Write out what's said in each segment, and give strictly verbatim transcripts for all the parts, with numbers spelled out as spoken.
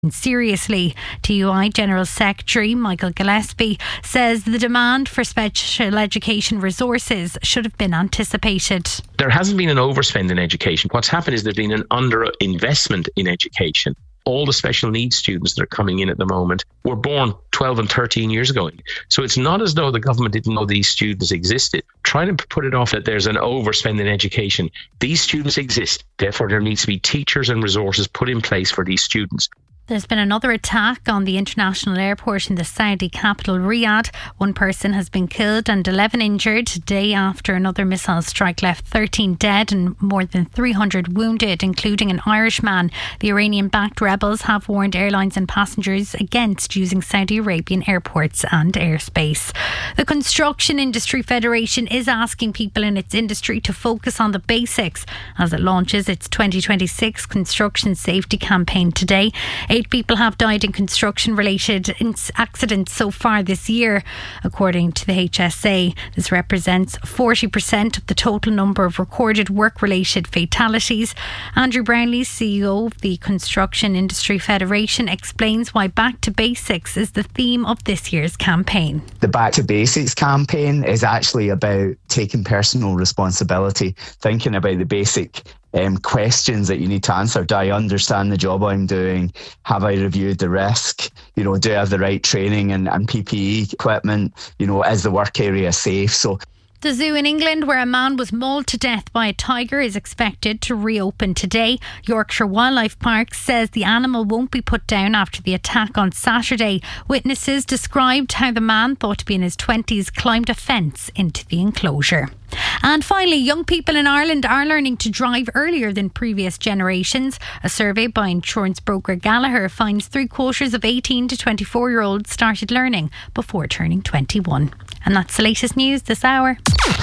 seriously. T U I General Secretary Michael Gillespie says the demand for special education resources should have been anticipated. There hasn't been an overspend in education. What's happened is there's been an underinvestment in education. All the special needs students that are coming in at the moment were born twelve and thirteen years ago. So it's not as though the government didn't know these students existed. Trying to put it off that there's an overspend in education. These students exist. Therefore, there needs to be teachers and resources put in place for these students. There's been another attack on the international airport in the Saudi capital, Riyadh. One person has been killed and eleven injured today after another missile strike left thirteen dead and more than three hundred wounded, including an Irishman. The Iranian-backed rebels have warned airlines and passengers against using Saudi Arabian airports and airspace. The Construction Industry Federation is asking people in its industry to focus on the basics as it launches its twenty twenty-six construction safety campaign today. Eight people have died in construction-related accidents so far this year, according to the H S A. This represents forty percent of the total number of recorded work-related fatalities. Andrew Brownlee, C E O of the Construction Industry Federation, explains why Back to Basics is the theme of this year's campaign. The Back to Basics campaign is actually about taking personal responsibility, thinking about the basic Um, questions that you need to answer. Do I understand the job I'm doing? Have I reviewed the risk? You know, do I have the right training and, and P P E equipment? You know, is the work area safe? So the zoo in England, where a man was mauled to death by a tiger, is expected to reopen today. Yorkshire Wildlife Park says the animal won't be put down after the attack on Saturday. Witnesses described how the man, thought to be in his twenties, climbed a fence into the enclosure. And finally, young people in Ireland are learning to drive earlier than previous generations. A survey by insurance broker Gallagher finds three quarters of eighteen to twenty-four year olds started learning before turning twenty-one. And that's the latest news this hour.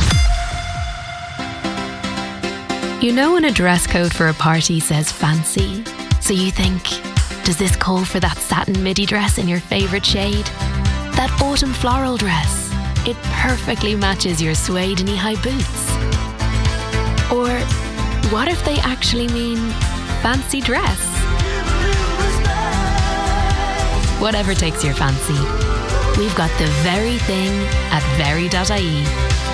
You know when a dress code for a party says fancy, so you think, does this call for that satin midi dress in your favourite shade? That autumn floral dress? It perfectly matches your suede knee-high boots. Or what if they actually mean fancy dress? Whatever takes your fancy, we've got the very thing at very dot I E.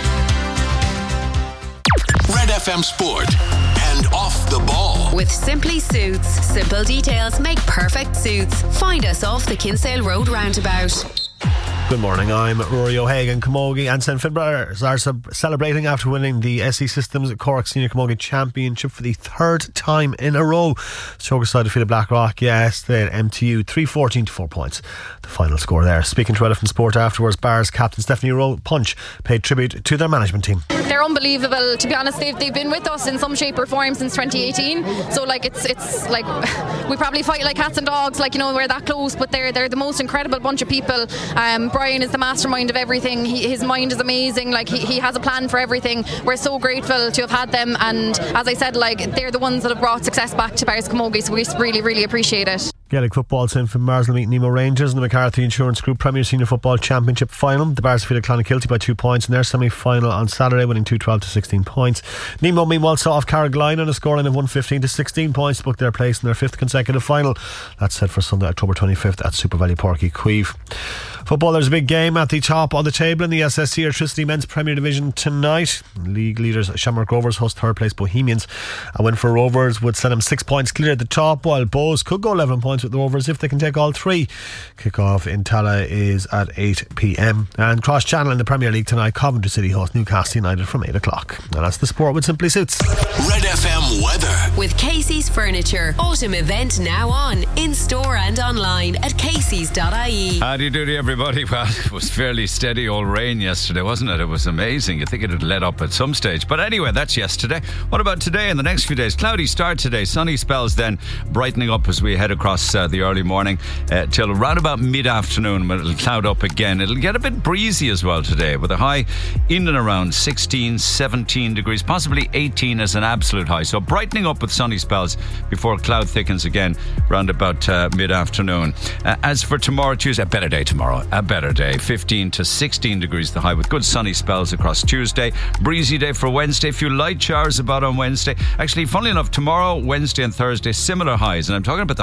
Red F M Sport and Off the Ball. With Simply Suits. Simple details make perfect suits. Find us off the Kinsale Road roundabout. Good morning, I'm Rory O'Hagan. Camogie and Saint Finbarrs are sub- celebrating after winning the S E Systems Cork Senior Camogie Championship for the third time in a row. Stoker side defeated Blackrock yesterday at M T U three fourteen to four points. The final score there. Speaking to Red F M Sport afterwards, Bars captain Stephanie Rowe Punch paid tribute to their management team. They're unbelievable, to be honest. They've, they've been with us in some shape or form since twenty eighteen. So like it's it's like we probably fight like cats and dogs, like, you know, we're that close, but they're they're the most incredible bunch of people. Um, Brian is the mastermind of everything. He, his mind is amazing. Like he, he has a plan for everything. We're so grateful to have had them, and as I said, like they're the ones that have brought success back to Bars Camogie, so we really really appreciate it. Gaelic football, Saint Finbarrs will meet Nemo Rangers in the McCarthy Insurance Group Premier Senior Football Championship final. The Bars defeated Clonakilty by two points in their semi-final on Saturday, winning two twelve to sixteen points. Nemo meanwhile saw off Carrigaline on a scoreline of one fifteen to sixteen points to book their place in their fifth consecutive final. That's set for Sunday, October twenty-fifth at Super Valley Porky Queeve. Football, there's a big game at the top of the table in the S S C Electricity Men's Premier Division tonight. League leaders Shamrock Rovers host third place Bohemians. A win for Rovers would set them six points clear at the top, while Bows could go eleven points with the Rovers if they can take all three. Kick-off in Tala is at eight p.m. And cross channel in the Premier League tonight, Coventry City host Newcastle United from eight o'clock. And that's the sport with Simply Suits. Red F M weather with Casey's Furniture. Autumn event now on, in store and online at caseys dot I E. Howdy doody everybody. Well, it was fairly steady old rain yesterday, wasn't it? It was amazing. You think it would let up at some stage. But anyway, that's yesterday. What about today and the next few days? Cloudy start today, sunny spells then brightening up as we head across uh, the early morning uh, till around about mid-afternoon when it'll cloud up again. It'll get a bit breezy as well today with a high in and around sixteen, seventeen degrees, possibly eighteen as an absolute high. So brightening up with sunny spells before cloud thickens again around about uh, mid-afternoon. Uh, as for tomorrow, Tuesday, a better day tomorrow. A better day, fifteen to sixteen degrees the high with good sunny spells across Tuesday. Breezy day for Wednesday, a few light showers about on Wednesday. Actually, funnily enough, tomorrow, Wednesday and Thursday, similar highs, and I'm talking about the high now.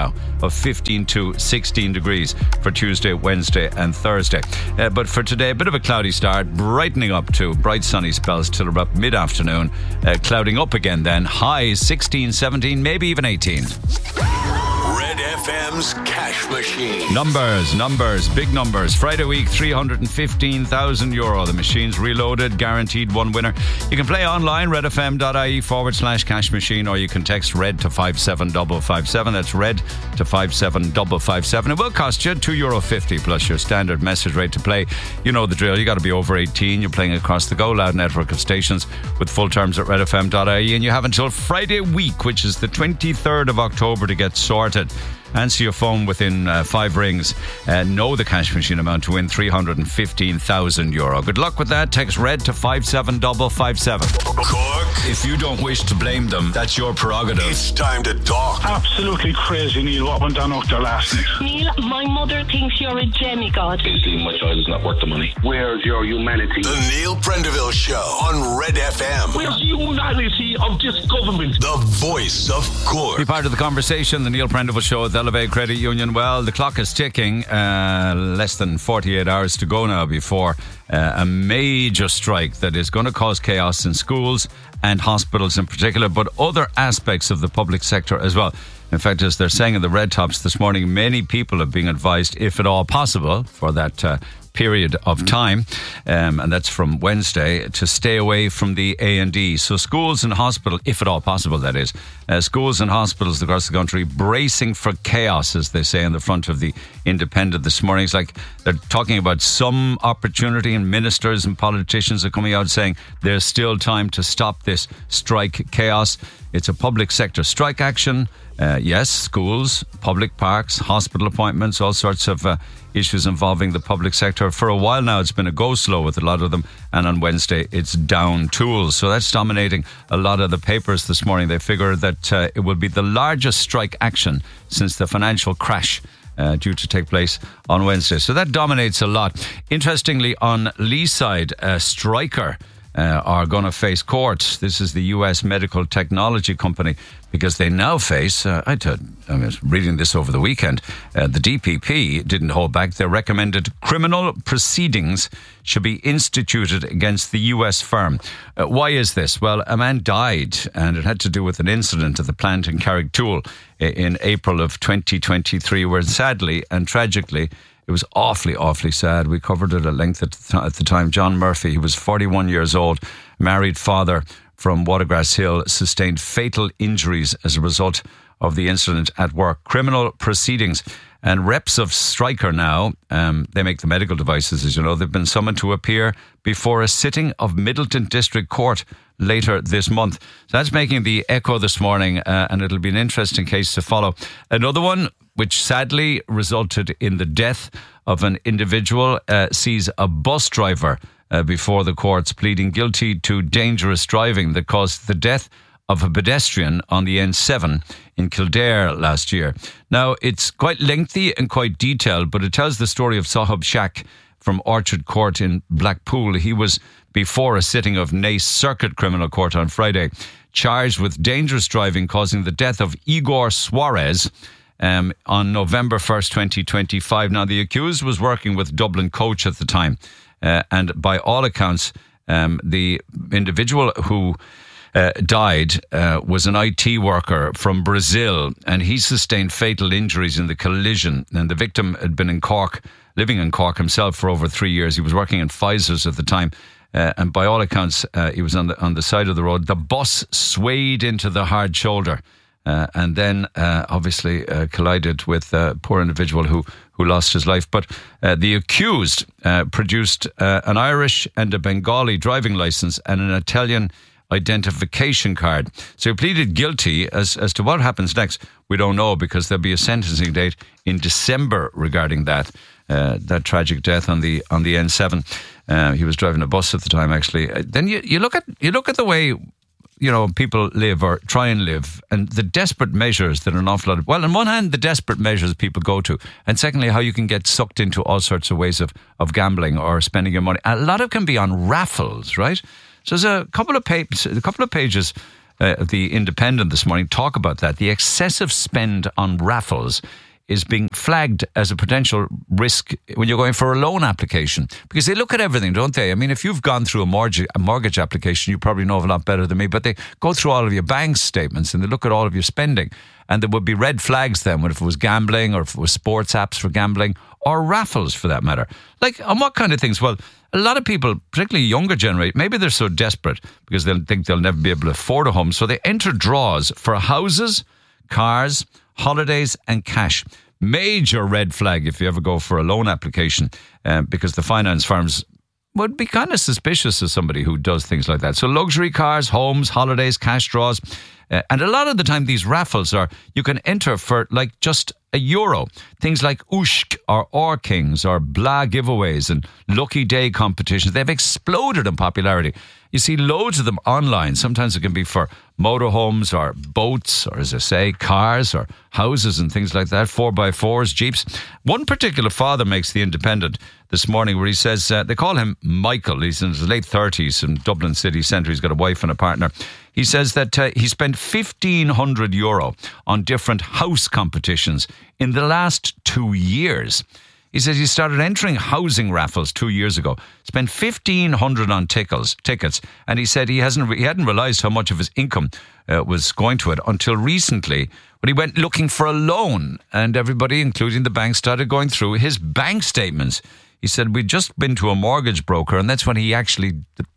now of fifteen to sixteen degrees for Tuesday, Wednesday and Thursday. Uh, but for today, a bit of a cloudy start, brightening up to bright sunny spells till about mid-afternoon, uh, clouding up again then, highs sixteen, seventeen, maybe even eighteen. Red F M's Cash Machine. Numbers, numbers, big numbers. Friday week, three hundred fifteen thousand euro. The machine's reloaded, guaranteed one winner. You can play online, redfm.ie forward slash cash machine, or you can text red to five seven five five seven. That's red to five seven five five seven. It will cost you two euro fifty plus your standard message rate to play. You know the drill. You got to be over eighteen. You're playing across the Go Loud network of stations with full terms at redfm.ie, and you have until Friday week, which is the twenty-third of October, to get sorted. Answer your phone within uh, five rings. Uh, know the cash machine amount to win three hundred fifteen thousand euro. Good luck with that. Text red to five seven five five seven. Cork. If you don't wish to blame them, that's your prerogative. It's time to talk. Absolutely crazy, Neil, what went down out there last night. Neil, my mother thinks you're a demigod. Basically, my child is not worth the money. Where's your humanity? The Neil Prendeville Show on Red F M. Where's the humanity of this government? The voice of Cork. Be part of the conversation. The Neil Prendeville Show at the Elevate Credit Union. Well, the clock is ticking. Uh, less than forty-eight hours to go now before uh, a major strike that is going to cause chaos in schools and hospitals in particular, but other aspects of the public sector as well. In fact, as they're saying in the Red Tops this morning, many people are being advised, if at all possible, for that uh, period of time, um, and that's from Wednesday, to stay away from the A and E. So schools and hospitals, if at all possible, that is, uh, schools and hospitals across the country bracing for chaos, as they say in the front of the Independent this morning. It's like they're talking about some opportunity, and ministers and politicians are coming out saying there's still time to stop this strike chaos. It's a public sector strike action. Uh, yes, schools, public parks, hospital appointments, all sorts of uh, issues involving the public sector. For a while now, it's been a go-slow with a lot of them, and on Wednesday, it's down tools. So that's dominating a lot of the papers this morning. They figure that uh, it will be the largest strike action since the financial crash Uh, due to take place on Wednesday. So that dominates a lot. Interestingly, on Lee's side, a striker uh, are going to face court. This is the U S medical technology company, because they now face, uh, I, told, I was reading this over the weekend, uh, the D P P didn't hold back. They recommended criminal proceedings should be instituted against the U S firm. Uh, why is this? Well, a man died, and it had to do with an incident at the plant in Carrigtwohill in April of twenty twenty-three, where sadly and tragically, it was awfully, awfully sad. We covered it at length at the, th- at the time. John Murphy, he was forty-one years old, married father from Watergrass Hill, sustained fatal injuries as a result of the incident at work. Criminal proceedings. And reps of Stryker now, um, they make the medical devices, as you know, they've been summoned to appear before a sitting of Middleton District Court later this month. So that's making the echo this morning, uh, and it'll be an interesting case to follow. Another one, which sadly resulted in the death of an individual, uh, sees a bus driver uh, before the courts pleading guilty to dangerous driving that caused the death of a pedestrian on the N seven in Kildare last year. Now, it's quite lengthy and quite detailed, but it tells the story of Sahab Shak from Orchard Court in Blackpool. He was before a sitting of Naas Circuit Criminal Court on Friday, charged with dangerous driving causing the death of Igor Suarez um, on November first, twenty twenty-five. Now, the accused was working with Dublin Coach at the time, uh, and by all accounts, um, the individual who Uh, died uh, was an I T worker from Brazil, and he sustained fatal injuries in the collision. And the victim had been in Cork, living in Cork himself for over three years. He was working in Pfizer's at the time, uh, and by all accounts, uh, he was on the on the side of the road. The bus swayed into the hard shoulder, uh, and then uh, obviously uh, collided with a poor individual who who lost his life. But uh, the accused uh, produced uh, an Irish and a Bengali driving license and an Italian identification card. So he pleaded guilty. As as to what happens next, we don't know, because there'll be a sentencing date in December regarding that uh, that tragic death on the on the N seven. Uh, he was driving a bus at the time, actually. Uh, then you, you look at you look at the way, you know, people live or try and live, and the desperate measures that an awful lot of, well, on one hand, the desperate measures people go to, and secondly, how you can get sucked into all sorts of ways of, of gambling or spending your money. A lot of it can be on raffles, right? So there's a couple of pages, a couple of pages uh, The Independent this morning talk about that. The excessive spend on raffles is being flagged as a potential risk when you're going for a loan application, because they look at everything, don't they? I mean, if you've gone through a mortgage, a mortgage application, you probably know a lot better than me, but they go through all of your bank statements and they look at all of your spending, and there would be red flags then if it was gambling or if it was sports apps for gambling or raffles for that matter. Like, on what kind of things? Well, a lot of people, particularly younger generation, maybe they're so desperate because they'll think they'll never be able to afford a home, so they enter draws for houses, cars, holidays and cash. Major red flag if you ever go for a loan application, um, because the finance firms would be kind of suspicious of somebody who does things like that. So luxury cars, homes, holidays, cash draws. Uh, and a lot of the time these raffles are, you can enter for like just a euro. Things like Ushk or Or Kings or Blah giveaways and Lucky Day competitions. They've exploded in popularity. You see loads of them online. Sometimes it can be for motorhomes or boats or, as I say, cars or houses and things like that, four by fours, jeeps. One particular father makes The Independent this morning where he says, uh, they call him Michael. He's in his late thirties in Dublin city centre. He's got a wife and a partner. He says that uh, he spent fifteen hundred euro on different house competitions in the last two years. He says he started entering housing raffles two years ago, spent fifteen hundred on tickets, tickets, and he said he hasn't he hadn't realised how much of his income uh, was going to it until recently when he went looking for a loan, and everybody, including the bank, started going through his bank statements. He said, we'd just been to a mortgage broker, and that's when he actually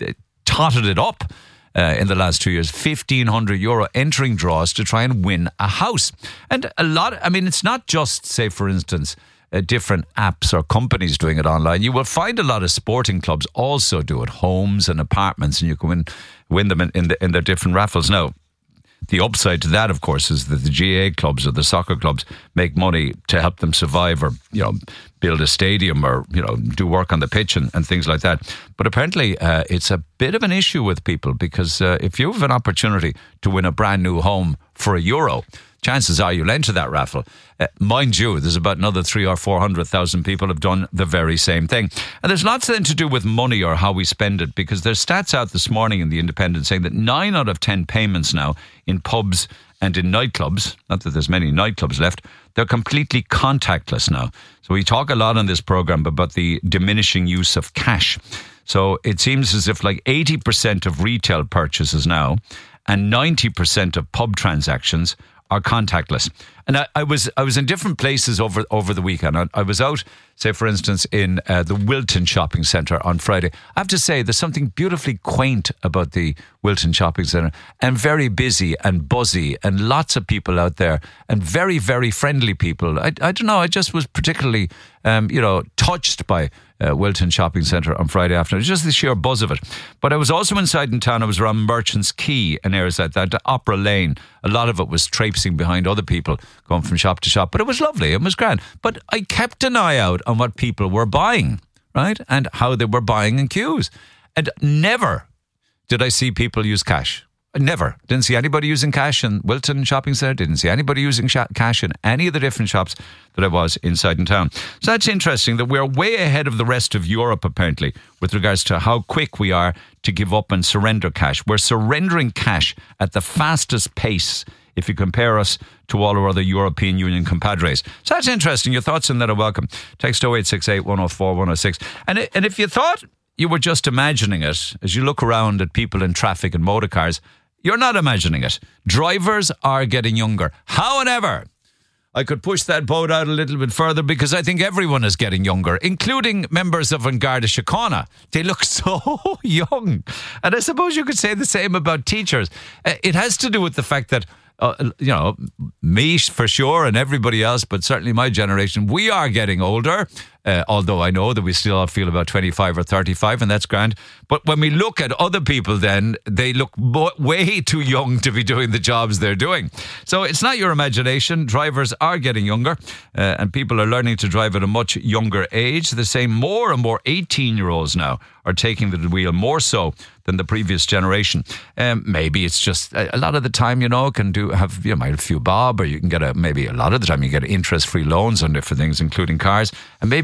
totted it up. Uh, in the last two years, fifteen hundred euro entering draws to try and win a house. And a lot, I mean, it's not just, say, for instance, uh, different apps or companies doing it online. You will find a lot of sporting clubs also do it, homes and apartments, and you can win, win them in, in, the, in their different raffles. Now, the upside to that, of course, is that the G A A clubs or the soccer clubs make money to help them survive or, you know, build a stadium or, you know, do work on the pitch and, and things like that. But apparently uh, it's a bit of an issue with people because uh, if you have an opportunity to win a brand new home for a euro, chances are you'll enter that raffle. Uh, mind you, there's about another three or four hundred thousand people have done the very same thing. And there's lots then to do with money or how we spend it, because there's stats out this morning in The Independent saying that nine out of ten payments now in pubs and in nightclubs, not that there's many nightclubs left, they're completely contactless now. So we talk a lot on this program about the diminishing use of cash. So it seems as if like eighty percent of retail purchases now and ninety percent of pub transactions are contactless. And I, I was I was in different places over over the weekend. I, I was out, say, for instance, in uh, the Wilton Shopping Centre on Friday. I have to say, there's something beautifully quaint about the Wilton Shopping Centre, and very busy and buzzy and lots of people out there and very, very friendly people. I, I don't know, I just was particularly, um, you know, touched by uh, Wilton Shopping Centre on Friday afternoon. It was just the sheer buzz of it. But I was also inside in town. I was around Merchants Quay and areas like that, Opera Lane. A lot of it was traipsing behind other people going from shop to shop. But it was lovely. It was grand. But I kept an eye out on what people were buying, right? And how they were buying in queues. And never did I see people use cash. Never. Didn't see anybody using cash in Wilton Shopping Centre. Didn't see anybody using sh- cash in any of the different shops that I was inside in town. So that's interesting that we're way ahead of the rest of Europe, apparently, with regards to how quick we are to give up and surrender cash. We're surrendering cash at the fastest pace if you compare us to all our other European Union compadres. So that's interesting. Your thoughts on that are welcome. Text oh eight six eight, one oh four, one oh six. And, and if you thought you were just imagining it, as you look around at people in traffic and motor cars, you're not imagining it. Drivers are getting younger. However, I could push that boat out a little bit further because I think everyone is getting younger, including members of An Garda Síochána. They look so young. And I suppose you could say the same about teachers. It has to do with the fact that, uh, you know, me for sure and everybody else, but certainly my generation, we are getting older. Uh, although I know that we still all feel about twenty-five or thirty-five, and that's grand. But when we look at other people, then they look mo- way too young to be doing the jobs they're doing. So it's not your imagination. Drivers are getting younger, uh, and people are learning to drive at a much younger age. The same, more and more eighteen-year-olds now are taking the wheel more so than the previous generation. Um, maybe it's just a, a lot of the time, you know, can do have you might have a few bob, or you can get a maybe a lot of the time you get interest-free loans on different things, including cars, and maybe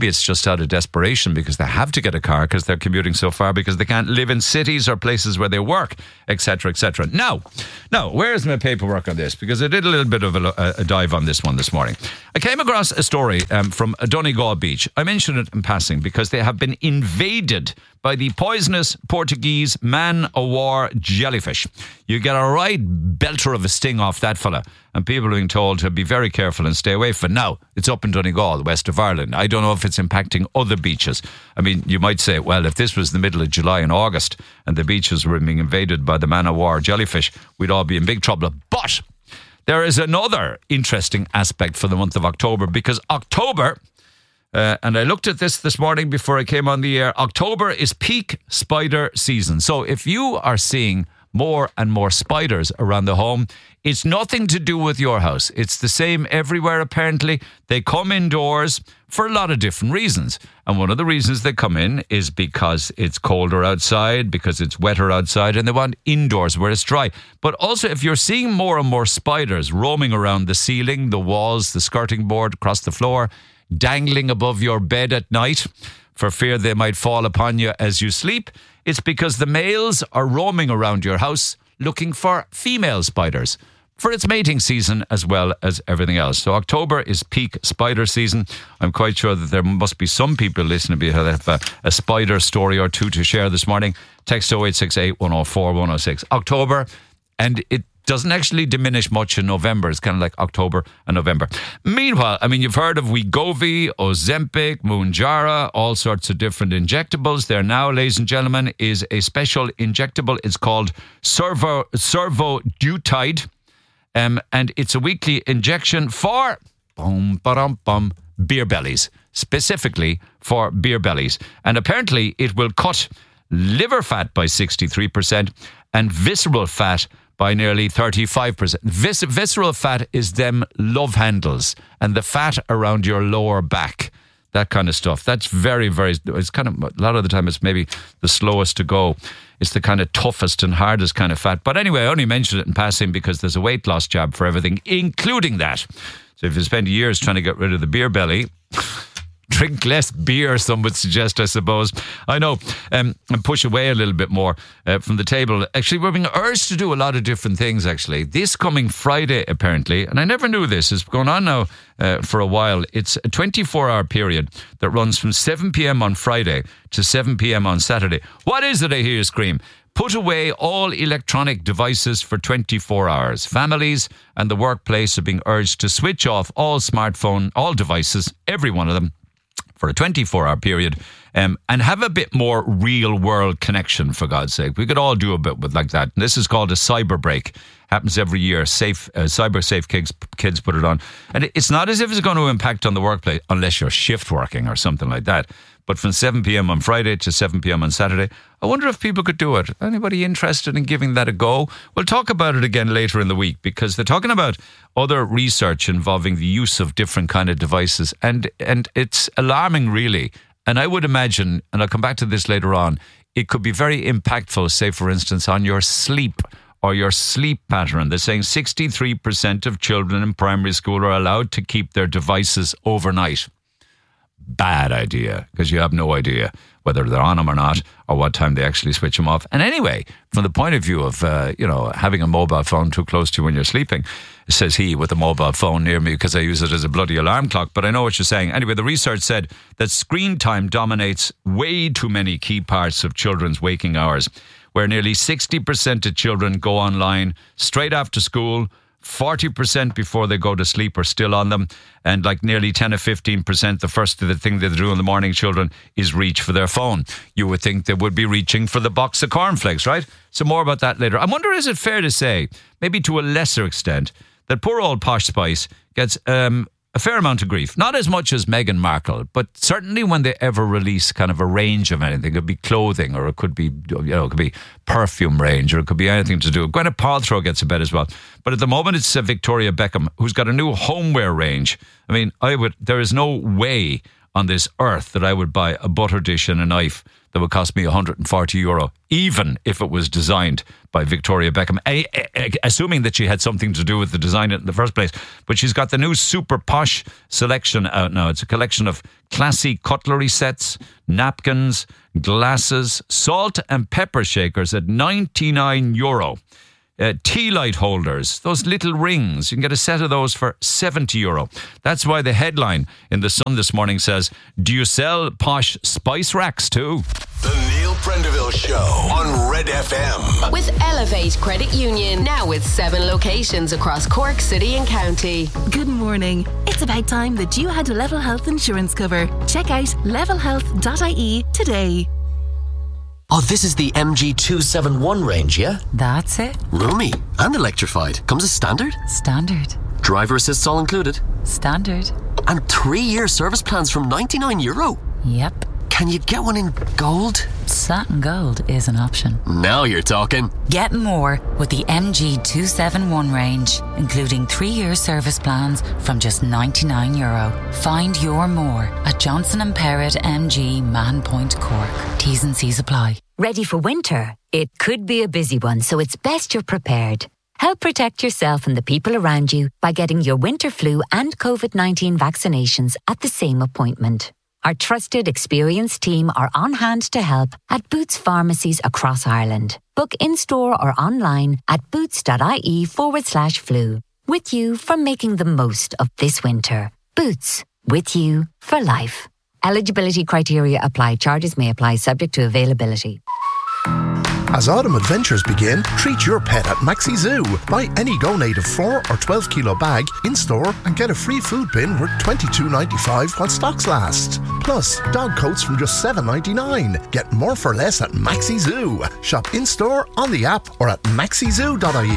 it's just out of desperation because they have to get a car because they're commuting so far because they can't live in cities or places where they work, et cetera, et cetera. Now, now, where's my paperwork on this? Because I did a little bit of a, a dive on this one this morning. I came across a story um, from Donegal Beach. I mentioned it in passing because they have been invaded by the poisonous Portuguese man-o'-war jellyfish. You get a right belter of a sting off that fella, and people are being told to be very careful and stay away from it. Now, it's up in Donegal, west of Ireland. I don't know if it's impacting other beaches. I mean, you might say, well, if this was the middle of July and August and the beaches were being invaded by the man-o'-war jellyfish, we'd all be in big trouble. But there is another interesting aspect for the month of October, because October... Uh, and I looked at this this morning before I came on the air. October is peak spider season. So if you are seeing more and more spiders around the home, it's nothing to do with your house. It's the same everywhere, apparently. They come indoors for a lot of different reasons. And one of the reasons they come in is because it's colder outside, because it's wetter outside, and they want indoors where it's dry. But also, if you're seeing more and more spiders roaming around the ceiling, the walls, the skirting board, across the floor, dangling above your bed at night for fear they might fall upon you as you sleep, it's because the males are roaming around your house looking for female spiders for its mating season as well as everything else. So October is peak spider season. I'm quite sure that there must be some people listening to have a, a spider story or two to share this morning. Text oh eight six eight, one oh four, one oh six. October, and it doesn't actually diminish much in November. It's kind of like October and November. Meanwhile, I mean, you've heard of Wegovy, Ozempic, Mounjaro, all sorts of different injectables. There now, ladies and gentlemen, is a special injectable. It's called Servo, Servodutide, um, and it's a weekly injection for bum, ba-dum, bum, beer bellies, specifically for beer bellies. And apparently it will cut liver fat by sixty-three percent and visceral fat by nearly thirty-five percent. Vis- visceral fat is them love handles and the fat around your lower back, that kind of stuff. That's very, very, it's kind of, a lot of the time it's maybe the slowest to go. It's the kind of toughest and hardest kind of fat. But anyway, I only mentioned it in passing because there's a weight loss jab for everything, including that. So if you spend years trying to get rid of the beer belly, drink less beer, some would suggest, I suppose. I know, um, and push away a little bit more uh, from the table. Actually, we're being urged to do a lot of different things, actually. This coming Friday, apparently, and I never knew this, it's going on now uh, for a while. It's a twenty-four hour period that runs from seven p.m. on Friday to seven p.m. on Saturday. What is it, I hear you scream? Put away all electronic devices for twenty-four hours. Families and the workplace are being urged to switch off all smartphone, all devices, every one of them, for a twenty-four hour period, um, and have a bit more real world connection, for God's sake. We could all do a bit with like that. And this is called a cyber break. Happens every year. Safe, uh, cyber safe kids, kids put it on. And it's not as if it's going to impact on the workplace unless you're shift working or something like that. But from seven p.m. on Friday to seven p.m. on Saturday, I wonder if people could do it. Anybody interested in giving that a go? We'll talk about it again later in the week because they're talking about other research involving the use of different kind of devices. And, and it's alarming, really. And I would imagine, and I'll come back to this later on, it could be very impactful, say, for instance, on your sleep or your sleep pattern. They're saying sixty-three percent of children in primary school are allowed to keep their devices overnight. Bad idea, because you have no idea whether they're on them or not, or what time they actually switch them off. And anyway, from the point of view of, uh, you know, having a mobile phone too close to you when you're sleeping, says he with a mobile phone near me because I use it as a bloody alarm clock, but I know what you're saying. Anyway, the research said that screen time dominates way too many key parts of children's waking hours, where nearly sixty percent of children go online straight after school, forty percent before they go to sleep are still on them, and like nearly ten or fifteen percent, the first thing they do in the morning, children, is reach for their phone. You would think they would be reaching for the box of cornflakes, right? So more about that later. I wonder, is it fair to say, maybe to a lesser extent, that poor old Posh Spice gets um, a fair amount of grief? Not as much as Meghan Markle, but certainly when they ever release kind of a range of anything. It could be clothing, or it could be, you know, it could be perfume range, or it could be anything to do. Gwyneth Paltrow gets a bit as well. But at the moment, it's uh, Victoria Beckham, who's got a new homeware range. I mean, I would. There is no way on this earth that I would buy a butter dish and a knife that would cost me one hundred forty euro, even if it was designed by Victoria Beckham, a, a, a, assuming that she had something to do with the design in the first place. But she's got the new super posh selection out now. It's a collection of classy cutlery sets, napkins, glasses, salt and pepper shakers at ninety-nine euro. Uh, tea light holders, those little rings, you can get a set of those for seventy euro. That's why the headline in The Sun this morning says, do you sell posh spice racks too? The Neil Prendeville Show on Red F M. With Elevate Credit Union, now with seven locations across Cork City and County. Good morning. It's about time that you had a Level Health insurance cover. Check out level health dot I E today. Oh, this is the M G two seventy-one range, yeah? That's it. Roomy and electrified. Comes as standard? Standard. Driver assists all included? Standard. And three-year service plans from ninety-nine euro? Yep. Can you get one in gold? Satin gold is an option. Now you're talking. Get more with the M G two seventy-one range, including three-year service plans from just ninety-nine euro. Find your more at Johnson and Perrott M G Man Point Cork. T's and C's apply. Ready for winter? It could be a busy one, so it's best you're prepared. Help protect yourself and the people around you by getting your winter flu and covid nineteen vaccinations at the same appointment. Our trusted, experienced team are on hand to help at Boots pharmacies across Ireland. Book in-store or online at boots.ie forward slash flu. With you for making the most of this winter. Boots, with you for life. Eligibility criteria apply. Charges may apply subject to availability. As autumn adventures begin, treat your pet at Maxi Zoo. Buy any Go Native four or twelve kilo bag in-store and get a free food bin worth twenty-two ninety-five while stocks last. Plus, dog coats from just seven ninety-nine. Get more for less at Maxi Zoo. Shop in-store, on the app or at maxi zoo dot I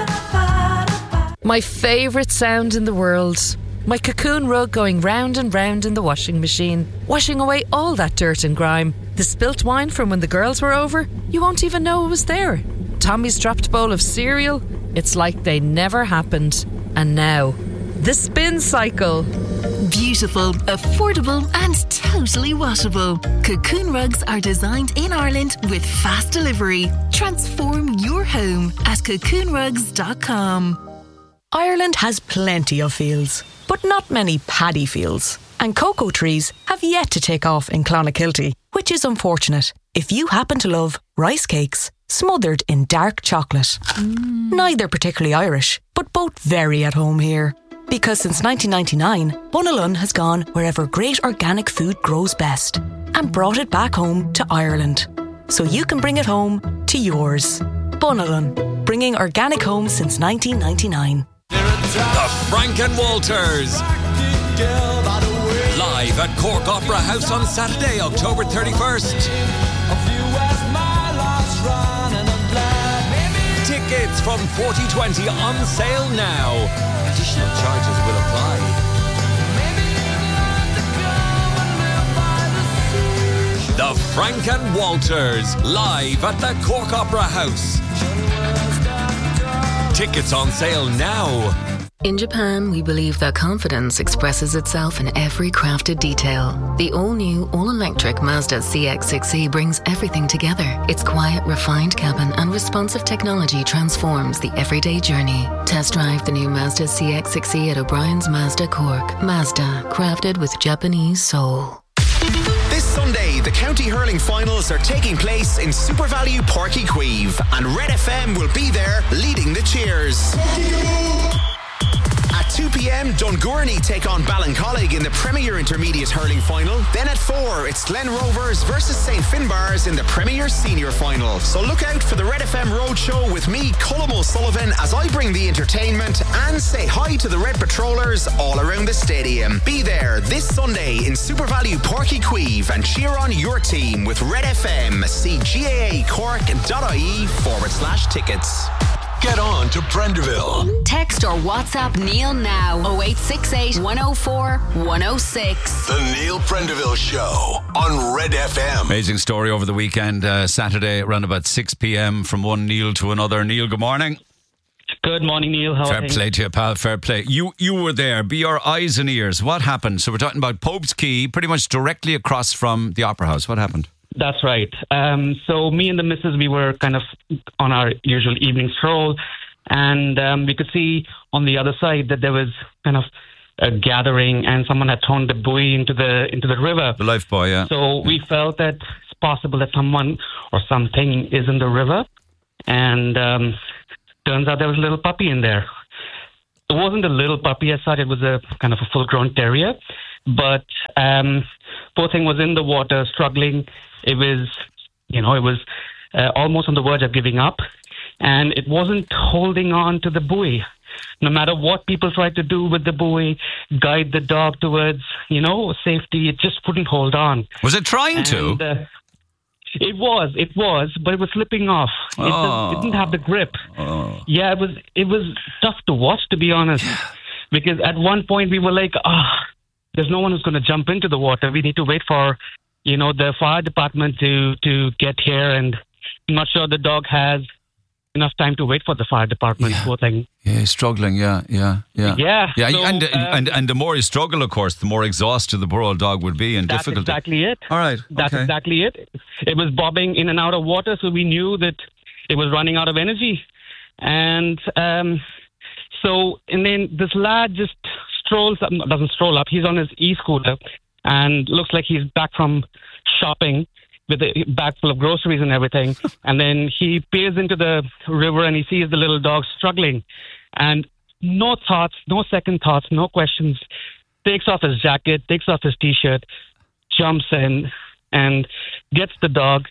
E. My favourite sound in the world. My cocoon rug going round and round in the washing machine, washing away all that dirt and grime. The spilt wine from when the girls were over, you won't even know it was there. Tommy's dropped bowl of cereal, it's like they never happened. And now, the spin cycle. Beautiful, affordable and totally washable. Cocoon rugs are designed in Ireland with fast delivery. Transform your home at cocoon rugs dot com. Ireland has plenty of fields, but not many paddy fields. And cocoa trees have yet to take off in Clonakilty, which is unfortunate if you happen to love rice cakes smothered in dark chocolate. Mm. Neither particularly Irish, but both very at home here. Because since nineteen ninety-nine, Bunalun has gone wherever great organic food grows best and brought it back home to Ireland. So you can bring it home to yours. Bunalun, bringing organic home since nineteen ninety-nine. The Frank and Walters. Live at Cork Opera House on Saturday, October thirty-first. Tickets from forty twenty on sale now. Additional charges will apply. The Frank and Walters, live at the Cork Opera House. Tickets on sale now. In Japan, we believe that confidence expresses itself in every crafted detail. The all-new, all-electric Mazda C X six E brings everything together. Its quiet, refined cabin and responsive technology transforms the everyday journey. Test drive the new Mazda C X six E at O'Brien's Mazda Cork. Mazda, crafted with Japanese soul. This Sunday, the County Hurling Finals are taking place in Super Value Páirc Uí Chaoimh, and Red F M will be there leading the cheers. At two p.m, Dungurney take on Ballincollig in the Premier Intermediate Hurling Final. Then at four, it's Glen Rovers versus Saint Finbarrs in the Premier Senior Final. So look out for the Red F M Roadshow with me, Colm O'Sullivan, as I bring the entertainment and say hi to the Red Patrollers all around the stadium. Be there this Sunday in Super Value Páirc Uí Chaoimh and cheer on your team with Red F M. See gaacork.ie forward slash tickets. Get on to Prendeville. Text or WhatsApp Neil now. oh eight six eight, one oh four, one oh six. The Neil Prendeville Show on Red F M. Amazing story over the weekend. Uh, Saturday around about six p.m. from one Neil to another. Neil, good morning. Good morning, Neil. How Fair are things? play to you, pal. Fair play. You you were there. Be your eyes and ears. What happened? So we're talking about Pope's Quay, pretty much directly across from the Opera House. What happened? That's right. Um, so me and the missus, we were kind of on our usual evening stroll, and um, we could see on the other side that there was kind of a gathering, and someone had thrown the buoy into the into the river. The life buoy, yeah. So we felt that it's possible that someone or something is in the river, and um, turns out there was a little puppy in there. It wasn't a little puppy as such; it was a kind of a full-grown terrier. But um, poor thing was in the water, struggling. It was, you know, it was uh, almost on the verge of giving up, and it wasn't holding on to the buoy. No matter what people tried to do with the buoy, guide the dog towards, you know, safety, it just wouldn't hold on. Was it trying and, to? Uh, it was, it was, but it was slipping off. It, Oh. just, it didn't have the grip. Oh. Yeah, it was, it was tough to watch, to be honest, because at one point we were like, ah, there's no one who's going to jump into the water. We need to wait for, you know, the fire department to, to get here, and I'm not sure the dog has enough time to wait for the fire department. Poor thing. Yeah, he's struggling. Yeah, yeah, yeah. Yeah, yeah. so, and, um, and and the more you struggle, of course, the more exhausted the poor old dog would be and That's difficult. exactly it. All right. That's okay. exactly it. It was bobbing in and out of water, so we knew that it was running out of energy. And um, so, and then this lad just strolls up, doesn't stroll up, he's on his e-scooter and looks like he's back from shopping with a bag full of groceries and everything. And then he peers into the river and he sees the little dog struggling. And no thoughts, no second thoughts, no questions, takes off his jacket, takes off his T-shirt, jumps in and gets the dog.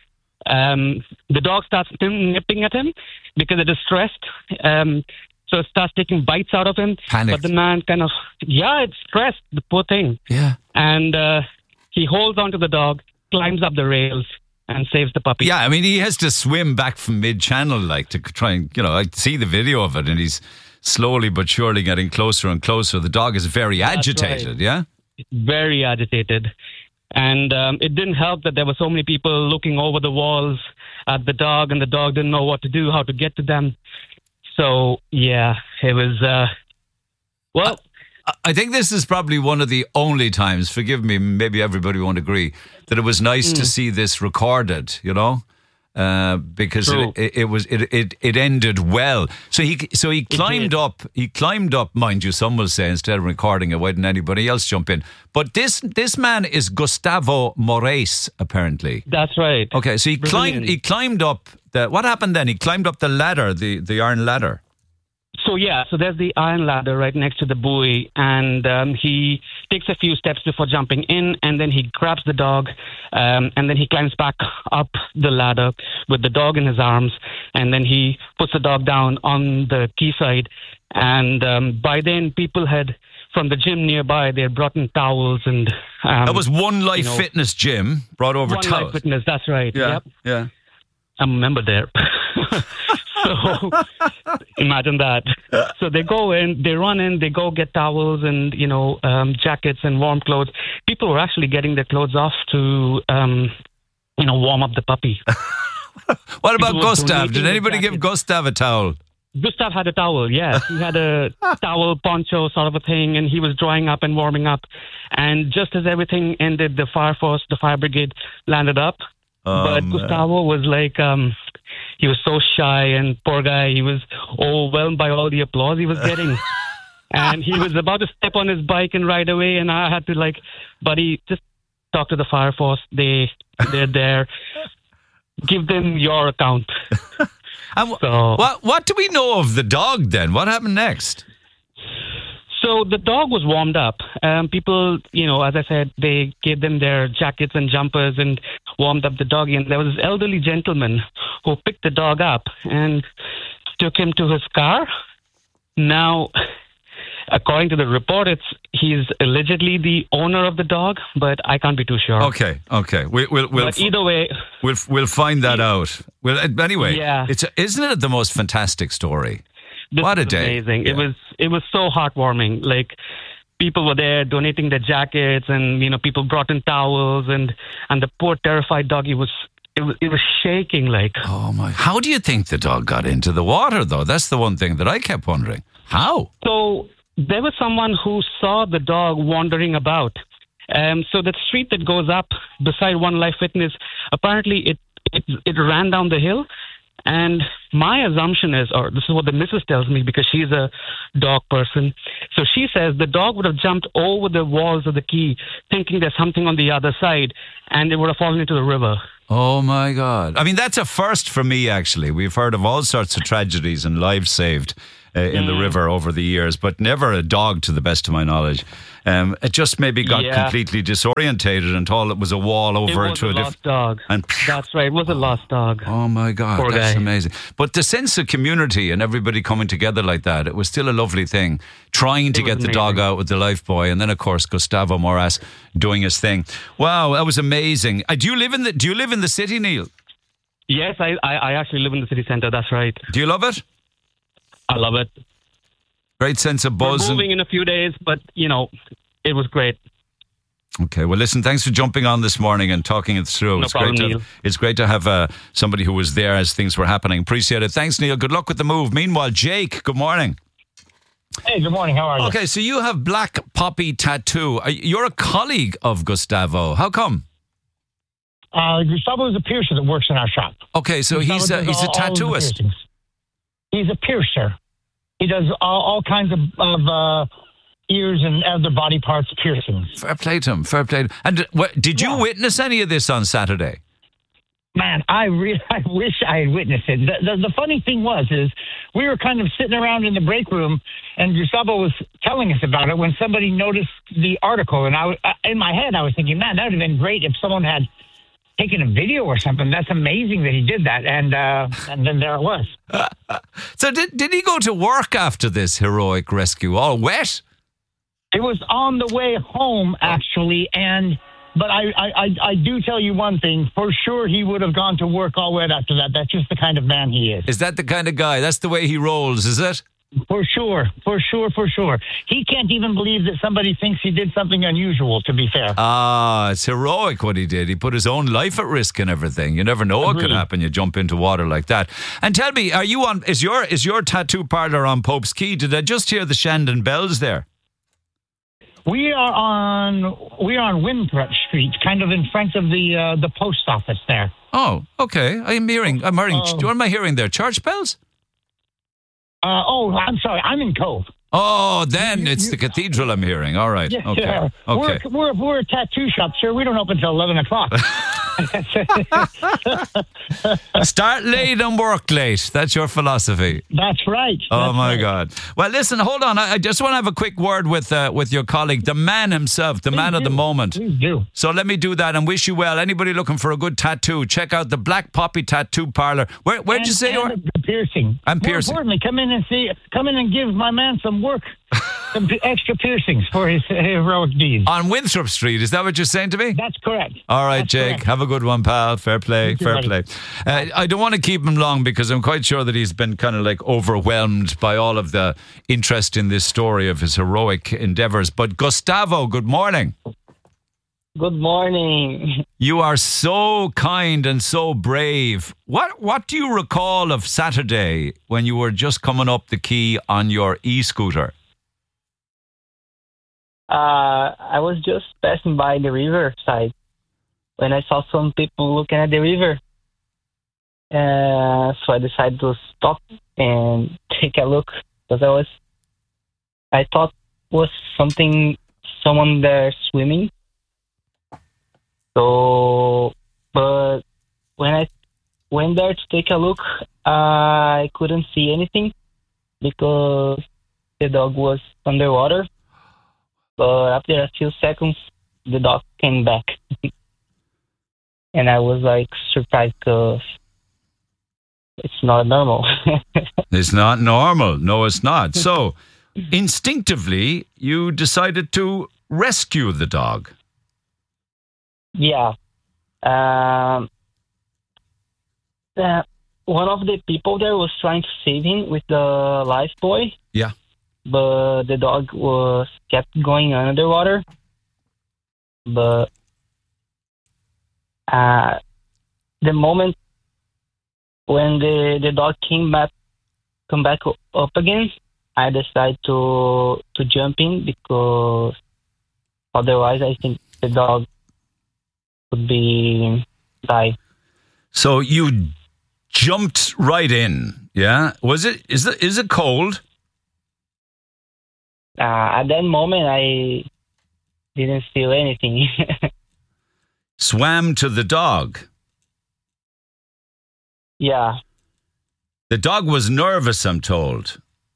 Um, the dog starts nipping at him because it is stressed. Um, so it starts taking bites out of him. Panicked. But the man kind of, yeah, it's stressed, the poor thing. Yeah. And uh, he holds onto the dog, climbs up the rails, and saves the puppy. Yeah, I mean, he has to swim back from mid-channel, like, to try and, you know, I see the video of it, and he's slowly but surely getting closer and closer. The dog is very That's agitated, right. yeah? Very agitated. And um, it didn't help that there were so many people looking over the walls at the dog, and the dog didn't know what to do, how to get to them. So, yeah, it was, uh, well... I, I think this is probably one of the only times, forgive me, maybe everybody won't agree, that it was nice Mm. to see this recorded, you know? Uh, because True. it, it, it was it, it it ended well. So he so he climbed did. up. He climbed up, mind you. Some will say instead of recording it, why didn't anybody else jump in? But this this man is Gustavo Moraes, apparently. That's right. Okay, so he Brazilian. climbed. He climbed up. The what happened then? He climbed up the ladder, the the iron ladder. So, yeah, so there's the iron ladder right next to the buoy, and um, he takes a few steps before jumping in, and then he grabs the dog, um, and then he climbs back up the ladder with the dog in his arms, and then he puts the dog down on the quayside, and um, by then people had, from the gym nearby, they had brought in towels and... Um, That was One Life you know, Fitness Gym brought over One towels. Life Fitness, that's right. Yeah, Yep. yeah. I'm a member there. So imagine that. So they go in, they run in, they go get towels and, you know, um, jackets and warm clothes. People were actually getting their clothes off to, um, you know, warm up the puppy. What about People were Gustav? donating Did the anybody give jackets. Gustav a towel? Gustav had a towel, yes. He had a towel, poncho sort of a thing, and he was drying up and warming up. And just as everything ended, the fire force, the fire brigade landed up. Oh, but man. Gustavo was like, um, he was so shy, and poor guy, he was overwhelmed by all the applause he was getting. And he was about to step on his bike and ride away, and I had to like, buddy, just talk to the fire force. They, they're there. Give them your account. And wh- So- what what do we know of the dog then? What happened next? So the dog was warmed up. Um, people, you know, as I said, they gave them their jackets and jumpers and warmed up the doggy. And there was this elderly gentleman who picked the dog up and took him to his car. Now, according to the report, it's he's allegedly the owner of the dog, but I can't be too sure. Okay, okay. We, we'll we'll But either way, we'll we'll find that out. Well, uh, anyway, Yeah. it's a, isn't it the most fantastic story? this What a was day! amazing. It Yeah. was it was so heartwarming. Like, people were there donating their jackets, and you know, people brought in towels, and and the poor terrified doggy was it was, it was shaking like. Oh my! How do you think the dog got into the water, though? That's the one thing that I kept wondering. How? So there was someone who saw the dog wandering about. Um, so the street that goes up beside One Life Fitness, apparently it, it it ran down the hill. And my assumption is, or this is what the missus tells me because she's a dog person. So she says the dog would have jumped over the walls of the quay thinking there's something on the other side and it would have fallen into the river. Oh my God. I mean, that's a first for me, actually. We've heard of all sorts of tragedies and lives saved uh, in mm. the river over the years, but never a dog to the best of my knowledge. Um, it just maybe got yeah. completely disorientated and thought it was a wall over it was to a, a lost diff- dog. And that's right, it was a lost dog. Oh my God, Poor that's guy. amazing. But the sense of community and everybody coming together like that, it was still a lovely thing. Trying to it get the amazing. dog out with the life buoy, and then of course Gustavo Moras doing his thing. Wow, that was amazing. Uh, do you live in the Do you live in the city, Neil? Yes, I, I, I actually live in the city centre. That's right. Do you love it? I love it. Great sense of buzz. We're moving and- in a few days, but you know, it was great. Okay, well, listen, thanks for jumping on this morning and talking it through. No it's, problem, great to Neil. have, it's great to have uh, somebody who was there as things were happening. Appreciate it. Thanks, Neil. Good luck with the move. Meanwhile, Jake, good morning. Hey, good morning. How are you? Okay, so you have Black Poppy Tattoo. Are- You're a colleague of Gustavo. How come? Uh, Gustavo is a piercer that works in our shop. Okay, so Gustavo he's a, does he's a all- all of the tattooist. piercings. He's a piercer. He does all, all kinds of, of uh, ears and other body parts piercings. Fair play to him. Fair play to him. And uh, what, did you Yeah. witness any of this on Saturday? Man, I re- I wish I had witnessed it. The, the, the funny thing was, is we were kind of sitting around in the break room, and Gustavo was telling us about it when somebody noticed the article. And I, w- I- in my head, I was thinking, man, that would have been great if someone had taken a video or something. That's amazing that he did that. And uh, and then there it was. So did did he go to work after this heroic rescue, all wet? It was on the way home, actually, and but I, I, I, I do tell you one thing. For sure, he would have gone to work all wet after that. That's just the kind of man he is. Is that the kind of guy? That's the way he rolls, is it? For sure, for sure, for sure. He can't even believe that somebody thinks he did something unusual, to be fair. Ah, it's heroic what he did. He put his own life at risk and everything. You never know what could Agreed. happen. You jump into water like that. And tell me, are you on? Is your is your tattoo parlour on Pope's Quay? Did I just hear the Shandon bells there? We are on we are on Winthrop Street, kind of in front of the uh, the post office there. Oh, okay. I'm hearing. I'm hearing. Oh. what am I hearing there? Church bells? Uh, oh, I'm sorry. I'm in Cove. Oh, then it's the cathedral I'm hearing. All right. Yes, Okay. sir. Okay. We're, we're, we're a tattoo shop, sir. We don't open until eleven o'clock. Start late and work late. That's your philosophy. That's right. Oh That's my right. God! Well, listen, hold on. I, I just want to have a quick word with uh, with your colleague, the man himself, the Please man of do. the moment. Please do. So let me do that and wish you well. Anybody looking for a good tattoo, check out the Black Poppy Tattoo Parlour. Where where'd And- you say you were? and the piercing. And More piercing. importantly, come in and see. Come in and give my man some work, some p- extra piercings for his heroic deeds. On Winthrop Street. Is that what you're saying to me? That's correct. All right, That's Jake. correct. Have a good one, pal. Fair play. Thank you, Fair buddy. play. Uh, I don't want to keep him long because I'm quite sure that he's been kind of like overwhelmed by all of the interest in this story of his heroic endeavours. But Gustavo, good morning. Good morning. You are so kind and so brave. What What do you recall of Saturday when you were just coming up the quay on your e-scooter? Uh, I was just passing by the river side when I saw some people looking at the river. Uh, so I decided to stop and take a look because I was, I thought was something, someone there swimming. So, but when I went there to take a look, I couldn't see anything because the dog was underwater. But after a few seconds, the dog came back. And I was like surprised because it's not normal. It's not normal. No, it's not. So, instinctively, you decided to rescue the dog. Yeah. Um, uh, one of the people there was trying to save him with the life buoy. Yeah. But the dog was kept going underwater. But uh, the moment when the, the dog came back, come back up again, I decided to to jump in because otherwise I think the dog would be die. So you jumped right in, yeah? Was it? Is it? Is it cold? Uh, at that moment, I didn't feel anything. Swam to the dog. Yeah. The dog was nervous, I'm told.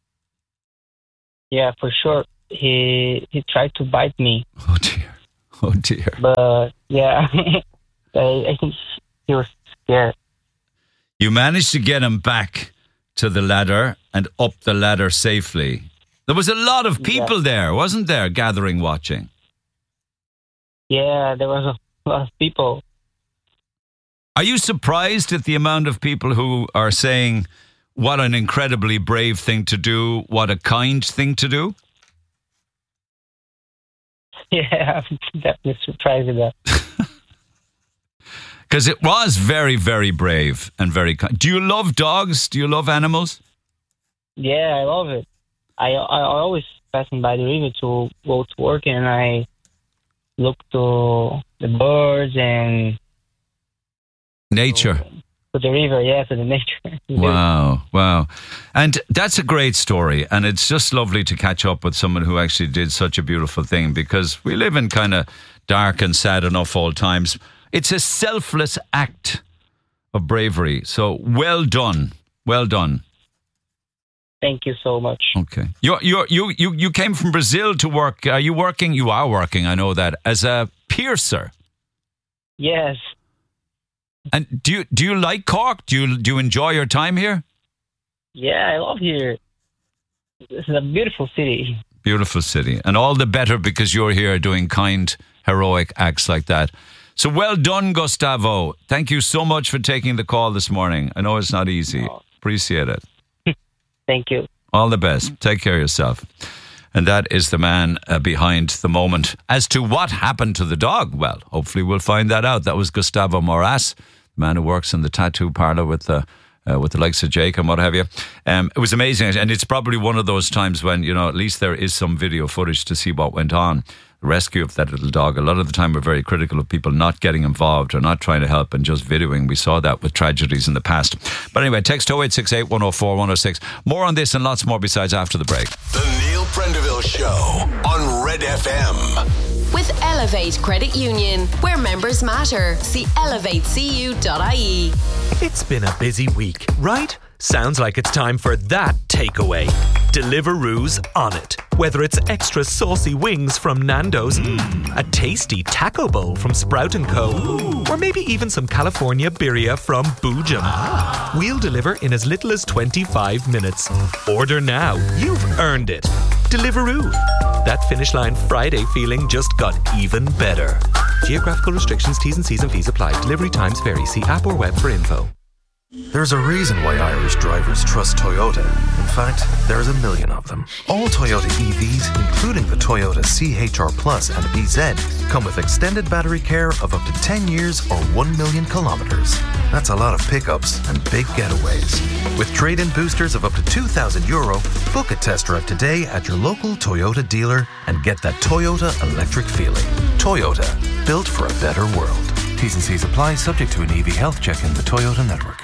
Yeah, for sure. He he tried to bite me. Oh dear. Oh dear. But yeah, I, I think he was scared. You managed to get him back to the ladder and up the ladder safely. There was a lot of people yeah. there, wasn't there, gathering, watching? Yeah, there was a lot of people. Are you surprised at the amount of people who are saying, what an incredibly brave thing to do, what a kind thing to do? Yeah, I'm definitely surprised with that. Because it was very, very brave and very kind. Do you love dogs? Do you love animals? Yeah, I love it. I I always passing by the river to go to work, and I look to the birds and nature. To the river, yeah, to the nature. Wow, wow. And that's a great story. And it's just lovely to catch up with someone who actually did such a beautiful thing, because we live in kind of dark and sad enough all times. It's a selfless act of bravery. So well done. Well done. Thank you so much. Okay. You you you you you came from Brazil to work. Are you working? You are working, I know that, as a piercer. Yes. And do you do you like Cork? Do you do you enjoy your time here? Yeah, I love here. This is a beautiful city. Beautiful city. And all the better because you're here doing kind, heroic acts like that. So well done, Gustavo. Thank you so much for taking the call this morning. I know it's not easy. Oh. Appreciate it. Thank you. All the best. Take care of yourself. And that is the man uh, behind the moment. As to what happened to the dog, well, hopefully we'll find that out. That was Gustavo Moras, the man who works in the tattoo parlor with the uh, with the likes of Jake and what have you. Um, it was amazing. And it's probably one of those times when, you know, at least there is some video footage to see what went on. The rescue of that little dog. A lot of the time we're very critical of people not getting involved or not trying to help and just videoing. We saw that with tragedies in the past. But anyway, text oh eight six eight, one oh four, one oh six. More on this and lots more besides after the break. The Neil Prendeville Show on Red F M. With Elevate Credit Union, where members matter. See elevate c u dot i e. It's been a busy week, right? Sounds like it's time for that takeaway. Deliveroo's on it. Whether it's extra saucy wings from Nando's, mm. a tasty taco bowl from Sprout and Co, Ooh. Or maybe even some California birria from Boojum. Ah. We'll deliver in as little as twenty-five minutes. Order now. You've earned it. Deliveroo. That Finish Line Friday feeling just got even better. Geographical restrictions, T's and C's and fees apply. Delivery times vary. See app or web for info. There's a reason why Irish drivers trust Toyota. In fact, there's a million of them. All Toyota E Vs, including the Toyota C H R Plus and B Z, come with extended battery care of up to ten years or one million kilometres. That's a lot of pickups and big getaways. With trade-in boosters of up to two thousand euro, book a test drive today at your local Toyota dealer and get that Toyota electric feeling. Toyota, built for a better world. T's and C's apply, subject to an E V health check in the Toyota network.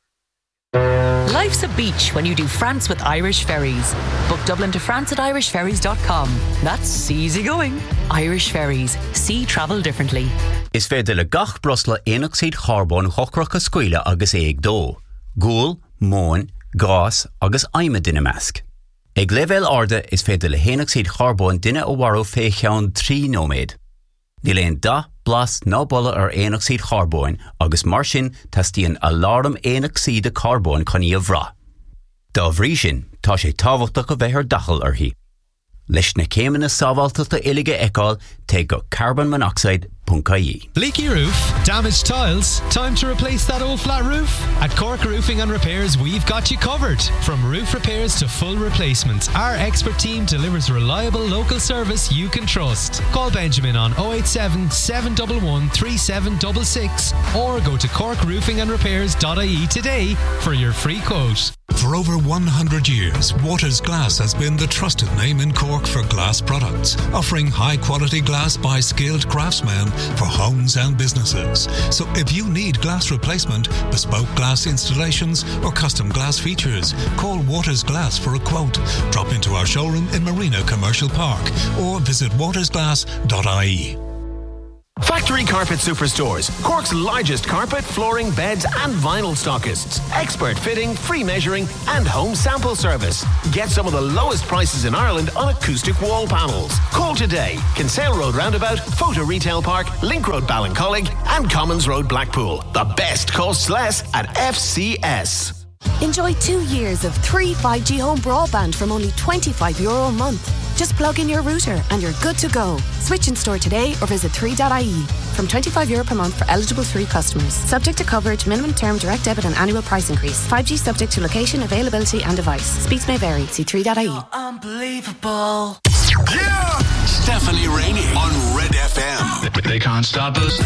Life's a beach when you do France with Irish Ferries. Book Dublin to France at irish ferries dot com. That's easy going. Irish Ferries. See travel differently. Is féidir le gach brosla éonaid charbón chocrach a scuile agus éag dó. Gúil, móin, gás agus aime duine measc. Ag level arda is féidir le héonaid charbón duine ó waró fé cheann trí nóméid. Ní léon da blas ná bolla ar éonaid charbón agus mar sin tastíonn alarm éonaid carbón chuní a bhrá. Dá bhrí sin, tá sé tábhachtach go bheith ar dachal arthaí. Leis na céimeanna sábháilteachta uilige eicáil, té go carbon monoxide dot I E. Leaky roof? Damaged tiles? Time to replace that old flat roof? At Cork Roofing and Repairs, we've got you covered. From roof repairs to full replacement, our expert team delivers reliable local service you can trust. Call Benjamin on oh eight seven, seven one one, three seven six six or go to cork roofing and repairs dot I E today for your free quote. For over one hundred years, Waters Glass has been the trusted name in Cork for glass products, offering high-quality glass by skilled craftsmen for homes and businesses. So if you need glass replacement, bespoke glass installations or custom glass features, call Waters Glass for a quote. Drop into our showroom in Marina Commercial Park or visit waters glass dot I E. Factory Carpet Superstores, Cork's largest carpet, flooring, beds and vinyl stockists. Expert fitting, free measuring and home sample service. Get some of the lowest prices in Ireland on acoustic wall panels. Call today. Kinsale Road Roundabout, Photo Retail Park, Link Road Ballincollig and Commons Road Blackpool. The best costs less at F C S. Enjoy two years of three five G home broadband from only twenty-five euro a month. Just plug in your router and you're good to go. Switch in store today or visit three dot I E. From twenty-five euro per month for eligible three customers. Subject to coverage, minimum term, direct debit and annual price increase. five G subject to location, availability and device. Speeds may vary. See three dot I E. Unbelievable. Yeah! Stephanie Rainey on Red F M. They can't stop us.